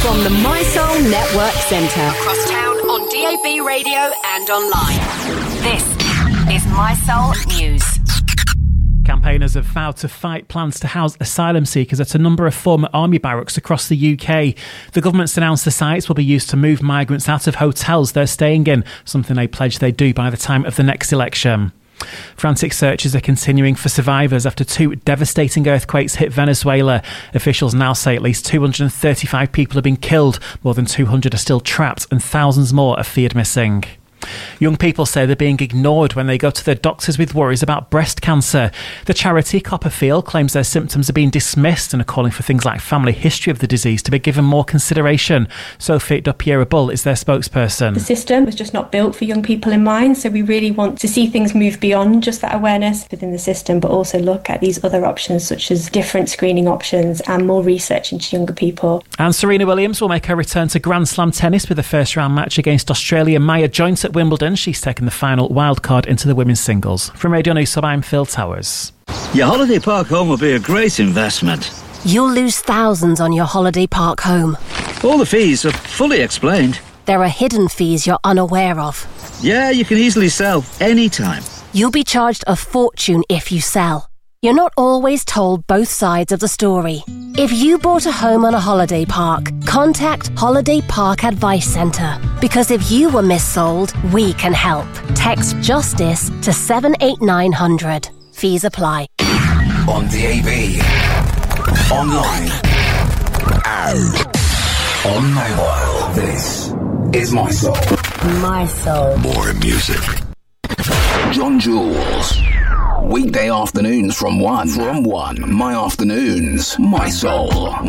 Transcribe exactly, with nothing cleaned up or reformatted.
From the My Soul Network Centre. Across town on D A B radio and online. This is My Soul News. Campaigners have vowed to fight plans to house asylum seekers at a number of former army barracks across the U K. The government's announced the sites will be used to move migrants out of hotels they're staying in, something they pledge they do by the time of the next election. Frantic searches are continuing for survivors after two devastating earthquakes hit Venezuela. Officials now say at least two hundred thirty-five people have been killed, more than two hundred are still trapped, and thousands more are feared missing. Young people say they're being ignored when they go to their doctors with worries about breast cancer. The charity Copperfield claims their symptoms are being dismissed and are calling for things like family history of the disease to be given more consideration. Sophie Dopiera-Bull is their spokesperson. The system was just not built for young people in mind, so we really want to see things move beyond just that awareness within the system, but also look at these other options such as different screening options and more research into younger people. And Serena Williams will make her return to Grand Slam tennis with a first round match against Australia Maya Joint at Wimbledon. She's taken the final wildcard into the women's singles. From Radio News, I'm Phil Towers. Your holiday park home will be a great investment. You'll lose thousands on your holiday park home. All the fees are fully explained. There are hidden fees you're unaware of. Yeah, you can easily sell anytime. You'll be charged a fortune if you sell. You're not always told both sides of the story. If you bought a home on a holiday park, contact Holiday Park Advice Centre. Because if you were missold, we can help. Text JUSTICE to seven eight nine hundred. Fees apply. On D A B, online, and on mobile. This is My Soul. My Soul. More music. John Jules. Weekday afternoons from one. From one. My afternoons. My Soul.